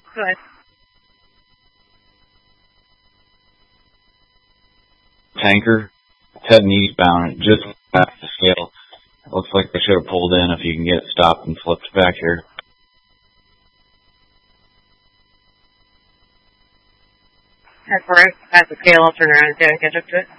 Go ahead. Tanker, it's heading eastbound. It just past the scale. It looks like they should have pulled in if you can get it stopped and flipped back here. As far as the scale, I'll turn around and catch up to it.